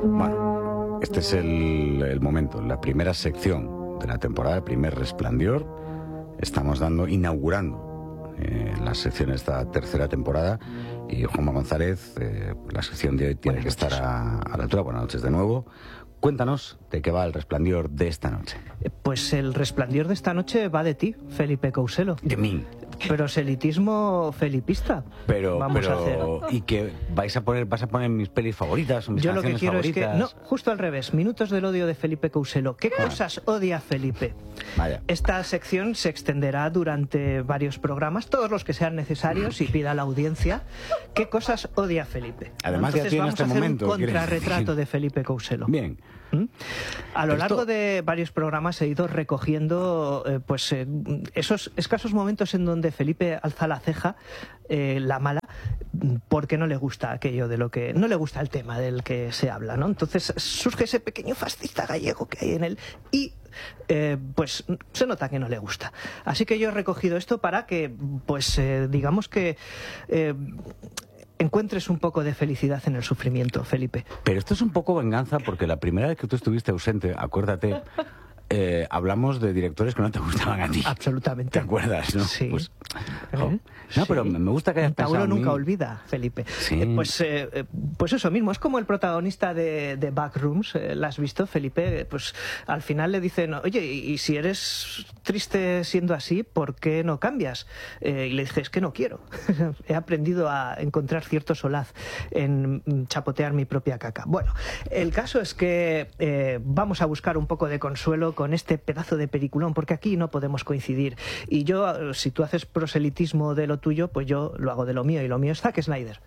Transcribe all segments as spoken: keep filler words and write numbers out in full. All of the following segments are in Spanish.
Bueno, este es el, el momento, la primera sección de la temporada, el primer Resplandor. Estamos dando, inaugurando eh, la sección de esta tercera temporada. Y Juanma González, eh, la sección de hoy tiene Buenas que noches. estar a, a la altura. Buenas noches de nuevo. Cuéntanos de qué va el Resplandor de esta noche. Pues el Resplandor de esta noche va de ti, Felipe Couselo. De mí. Proselitismo felipista. Pero, Vamos pero, a hacer. ¿y que vais a poner, vas a poner mis pelis favoritas o mis Yo lo que canciones quiero favoritas? es que, no, justo al revés, minutos del odio de Felipe Couselo. ¿Qué Ah. cosas odia Felipe? Vaya. Esta sección se extenderá durante varios programas, todos los que sean necesarios y pida a la audiencia. ¿Qué cosas odia Felipe? Además, ya Entonces tiene vamos este a hacer momento, un ¿quieres contrarretrato decir? de Felipe Couselo. Bien. ¿Mm? A lo Pero largo esto- de varios programas he ido recogiendo eh, pues eh, esos escasos momentos en donde Felipe alza la ceja, eh, la mala, porque no le gusta aquello de lo que... no le gusta el tema del que se habla, ¿no? Entonces surge ese pequeño fascista gallego que hay en él y... Eh, pues se nota que no le gusta. Así que yo he recogido esto para que, pues eh, digamos que... Eh, encuentres un poco de felicidad en el sufrimiento, Felipe. Pero esto es un poco venganza porque la primera vez que tú estuviste ausente, acuérdate, eh, hablamos de directores que no te gustaban a ti. Absolutamente. ¿Te acuerdas, no? Sí. Pues, ¿Eh? jo. No, Sí. pero me me gusta que hayas Un Tauro pensado en nunca mí. olvida, Felipe. Sí. Eh, pues, eh, eh, pues eso mismo, es como el protagonista de, de Backrooms, eh, ¿la has visto, Felipe? Eh, Pues al final le dicen, oye, y, y si eres triste siendo así, ¿por qué no cambias? Eh, y le dije, es que no quiero. He aprendido a encontrar cierto solaz en mm, chapotear mi propia caca. Bueno, el caso es que eh, vamos a buscar un poco de consuelo con este pedazo de peliculón, porque aquí no podemos coincidir. Y yo, eh, si tú haces proselitismo de lo tuyo, pues yo lo hago de lo mío, y lo mío es Zack Snyder.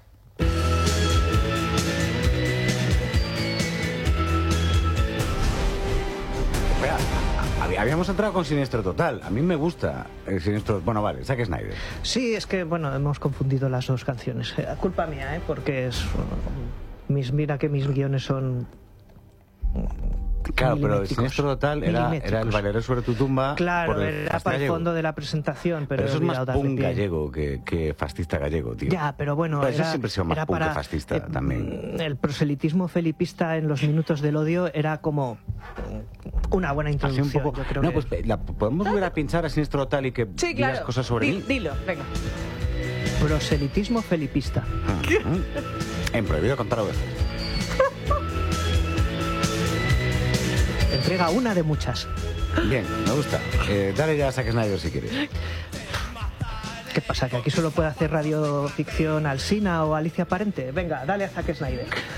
Espera, hab- habíamos entrado con Siniestro Total. A mí me gusta el Siniestro... Bueno, vale, Zack Snyder. Sí, es que, bueno, hemos confundido las dos canciones. Eh, culpa mía, ¿eh? Porque es... uh, mis, mira que mis guiones son... Claro, pero el milimétricos. Siniestro Total era, era el Milimétricos. bailaré sobre tu tumba. Claro, por el era fascista para el gallego. fondo de la presentación, pero, Pero he eso es más olvidado darle punk pie. gallego que, que fascista gallego, tío. Ya, pero bueno, Pero eso era, siempre ha sido más era punk para, que fascista eh, también. El proselitismo felipista en los minutos del odio era como una buena Así introducción. un poco... Yo creo No, que... pues la, podemos volver a pinchar a Siniestro Total y que Sí, digas claro. cosas sobre Di- mí. Dilo, venga. Proselitismo felipista. Ah, en Prohibido Contar Ovejas. Entrega una de muchas. Bien, me gusta. Eh, dale ya a Zack Snyder si quieres. ¿Qué pasa? ¿Que aquí solo puede hacer radioficción Alsina o Alicia Parente? Venga, dale a Zack Snyder.